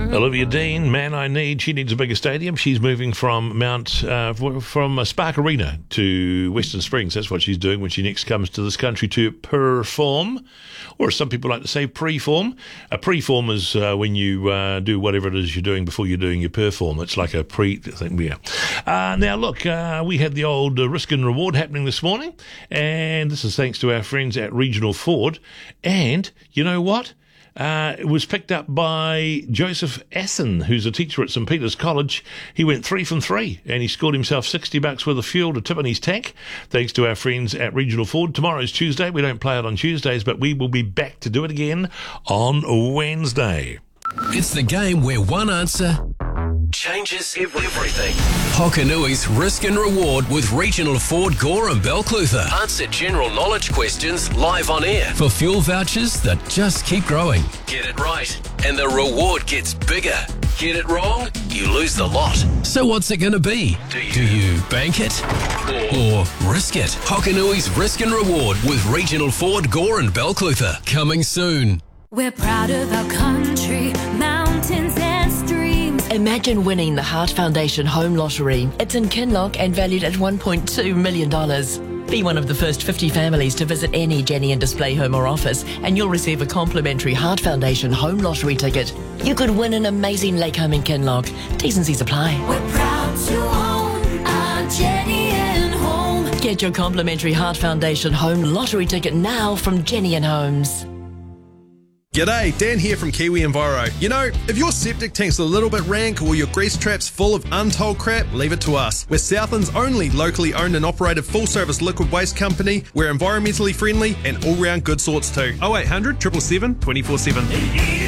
Olivia Dean, Man I Need. She needs a bigger stadium. She's moving from Spark Arena to Western Springs. That's what she's doing when she next comes to this country to perform, or as some people like to say, preform. A preform is when you do whatever it is you're doing before you're doing your perform. It's like a pre-thing. Yeah. Now, look, we had the old risk and reward happening this morning, and this is thanks to our friends at Regional Ford. And you know what? It was picked up by Joseph Asson, who's a teacher at St Peter's College. He went 3 from 3, and he scored himself $60 worth of fuel to tip in his tank, thanks to our friends at Regional Ford. Tomorrow's Tuesday. We don't play it on Tuesdays, but we will be back to do it again on Wednesday. It's the game where one answer changes everything. Hokanui's Risk and Reward with Regional Ford Gore and Belclutha. Answer general knowledge questions live on air for fuel vouchers that just keep growing. Get it right, and the reward gets bigger. Get it wrong, you lose the lot. So what's it going to be? Do you bank it or risk it? Hokanui's Risk and Reward with Regional Ford Gore and Belclutha. Coming soon. We're proud of our country, mountains and streams. Imagine winning the Heart Foundation Home Lottery. It's in Kinloch and valued at $1.2 million. Be one of the first 50 families to visit any Jenny and Display home or office, and you'll receive a complimentary Heart Foundation Home Lottery ticket. You could win an amazing lake home in Kinloch. T's and C's apply. We're proud to own our Jenny and Home. Get your complimentary Heart Foundation Home Lottery ticket now from Jenny and Homes. G'day, Dan here from Kiwi Enviro. You know, if your septic tank's a little bit rank or your grease trap's full of untold crap, leave it to us. We're Southland's only locally owned and operated full-service liquid waste company. We're environmentally friendly and all-round good sorts too. 0800 777 24/7.